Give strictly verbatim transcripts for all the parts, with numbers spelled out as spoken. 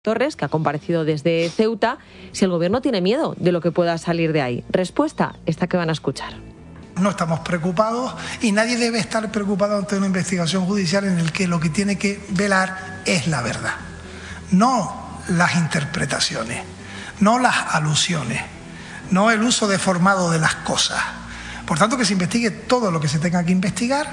Torres, que ha comparecido desde Ceuta, si el gobierno tiene miedo de lo que pueda salir de ahí. Respuesta, esta que van a escuchar. No estamos preocupados y nadie debe estar preocupado ante una investigación judicial en la que lo que tiene que velar es la verdad, no las interpretaciones, no las alusiones, no el uso deformado de las cosas. Por tanto, que se investigue todo lo que se tenga que investigar,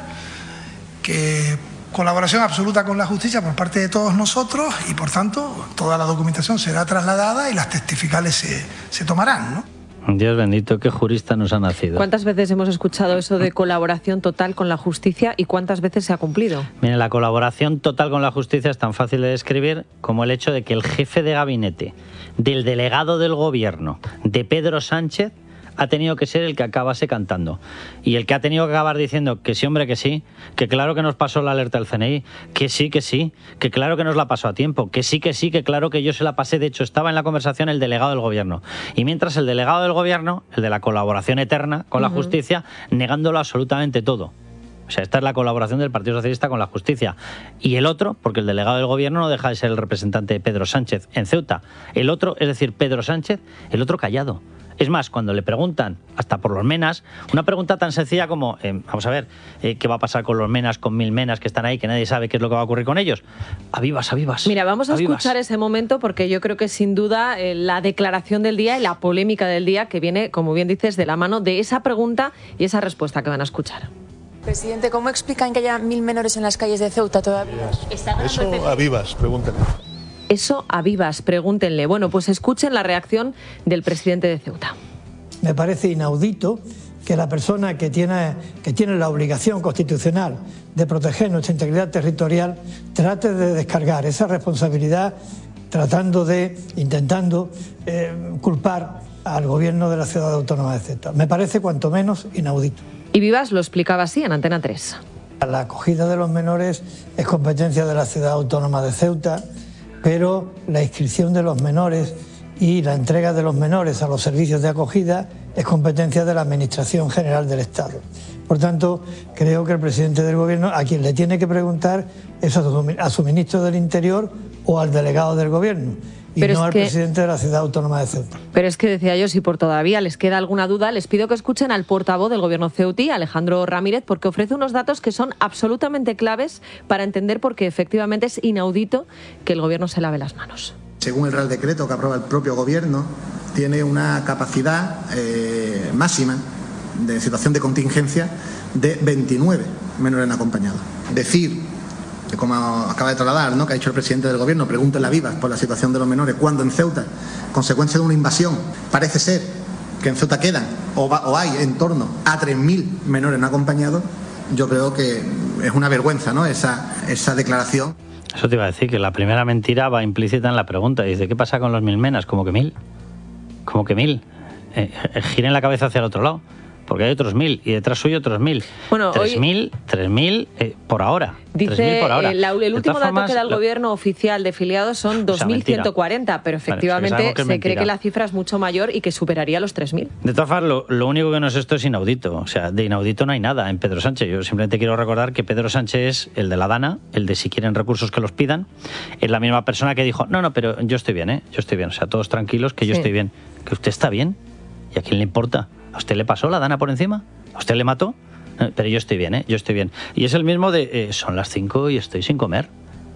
que colaboración absoluta con la justicia por parte de todos nosotros y, por tanto, toda la documentación será trasladada y las testificales se, se tomarán, ¿no? Dios bendito, qué jurista nos ha nacido. ¿Cuántas veces hemos escuchado eso de colaboración total con la justicia y cuántas veces se ha cumplido? Mire, la colaboración total con la justicia es tan fácil de describir como el hecho de que el jefe de gabinete del delegado del gobierno de Pedro Sánchez ha tenido que ser el que acabase cantando. Y el que ha tenido que acabar diciendo que sí, hombre, que sí, que claro que nos pasó la alerta del C N I, que sí, que sí, que claro que nos la pasó a tiempo, que sí, que sí, que claro que yo se la pasé. De hecho, estaba en la conversación el delegado del gobierno. Y mientras el delegado del gobierno, el de la colaboración eterna con la justicia, negándolo absolutamente todo. O sea, esta es la colaboración del Partido Socialista con la justicia. Y el otro, porque el delegado del gobierno no deja de ser el representante de Pedro Sánchez en Ceuta. El otro, es decir, Pedro Sánchez, el otro callado. Es más, cuando le preguntan, hasta por los menas, una pregunta tan sencilla como, eh, vamos a ver, eh, ¿qué va a pasar con los menas, con mil menas que están ahí, que nadie sabe qué es lo que va a ocurrir con ellos? A vivas, a vivas. Mira, vamos a, a escuchar vivas. ese momento porque yo creo que sin duda eh, la declaración del día y la polémica del día que viene, como bien dices, de la mano de esa pregunta y esa respuesta que van a escuchar. Presidente, ¿cómo explican que haya mil menores en las calles de Ceuta todavía? Eso a vivas, pregúntenle. Eso a vivas, pregúntenle. Bueno, pues escuchen la reacción del presidente de Ceuta. Me parece inaudito que la persona que tiene, que tiene la obligación constitucional de proteger nuestra integridad territorial trate de descargar esa responsabilidad tratando de, intentando eh, culpar al gobierno de la ciudad autónoma de Ceuta. Me parece cuanto menos inaudito. Y Vivas lo explicaba así en Antena tres. La acogida de los menores es competencia de la ciudad autónoma de Ceuta, pero la inscripción de los menores y la entrega de los menores a los servicios de acogida es competencia de la Administración General del Estado. Por tanto, creo que el presidente del Gobierno, a quien le tiene que preguntar, es a su, a su ministro del Interior o al delegado del Gobierno, y pero no es al que, presidente de la Ciudad Autónoma de Ceuta. Pero es que decía yo, si por todavía les queda alguna duda, les pido que escuchen al portavoz del Gobierno ceutí, Alejandro Ramírez, porque ofrece unos datos que son absolutamente claves para entender por qué efectivamente es inaudito que el Gobierno se lave las manos. Según el Real Decreto que aprueba el propio Gobierno, tiene una capacidad eh, máxima de situación de contingencia de veintinueve menores no acompañados. Decir, que como acaba de trasladar, ¿no?, que ha dicho el presidente del Gobierno, pregúntenle a Vivas por la situación de los menores, cuando en Ceuta, consecuencia de una invasión, parece ser que en Ceuta quedan o, va, o hay en torno a tres mil menores no acompañados, yo creo que es una vergüenza, ¿no?, esa, esa declaración. Eso te iba a decir, que la primera mentira va implícita en la pregunta. Dice, ¿qué pasa con los mil menas? ¿Cómo que mil? ¿Cómo que mil? Eh, eh, giren la cabeza hacia el otro lado, porque hay otros mil, y detrás suyo otros mil. Bueno, tres mil, hoy... tres mil eh, por ahora. Dice, por ahora. Eh, la, el último dato formas, que da el lo... gobierno oficial de filiados son dos mil ciento cuarenta, pero efectivamente vale, se cree que la cifra es mucho mayor y que superaría los tres mil. De todas formas, lo, lo único que no es esto es inaudito. O sea, de inaudito no hay nada en Pedro Sánchez. Yo simplemente quiero recordar que Pedro Sánchez es el de la Dana, el de si quieren recursos que los pidan. Es la misma persona que dijo, no, no, pero yo estoy bien, ¿eh? Yo estoy bien. O sea, todos tranquilos, que yo sí. estoy bien. Que usted está bien. ¿Y a quién le importa? ¿A usted le pasó la Dana por encima? ¿A usted le mató? Pero yo estoy bien, ¿eh? Yo estoy bien. Y es el mismo de, eh, son las cinco y estoy sin comer.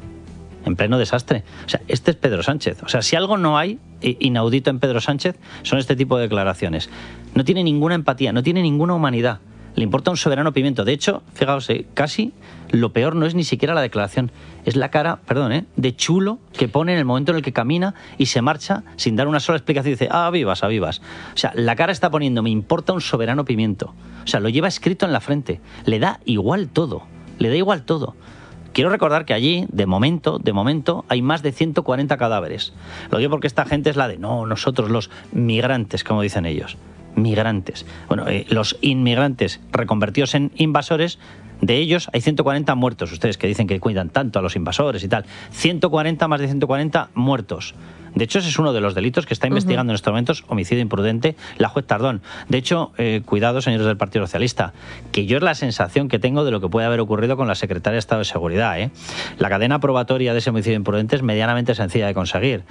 En pleno desastre. O sea, este es Pedro Sánchez. O sea, si algo no hay eh, inaudito en Pedro Sánchez, son este tipo de declaraciones. No tiene ninguna empatía, no tiene ninguna humanidad. Le importa un soberano pimiento. De hecho, fijaos, eh, casi lo peor no es ni siquiera la declaración. Es la cara, perdón, eh, de chulo que pone en el momento en el que camina y se marcha sin dar una sola explicación y dice, ah, vivas, a vivas. O sea, la cara está poniendo, me importa un soberano pimiento. O sea, lo lleva escrito en la frente. Le da igual todo. Le da igual todo. Quiero recordar que allí, de momento, de momento, hay más de ciento cuarenta cadáveres. Lo digo porque esta gente es la de, no, nosotros los migrantes, como dicen ellos. Migrantes. Bueno, eh, los inmigrantes reconvertidos en invasores, de ellos hay ciento cuarenta muertos. Ustedes que dicen que cuidan tanto a los invasores y tal. ciento cuarenta, más de ciento cuarenta muertos. De hecho, ese es uno de los delitos que está investigando uh-huh. en estos momentos, homicidio imprudente, la juez Tardón. De hecho, eh, cuidado, señores del Partido Socialista, que yo es la sensación que tengo de lo que puede haber ocurrido con la secretaria de Estado de Seguridad. ¿eh? La cadena probatoria de ese homicidio imprudente es medianamente sencilla de conseguir.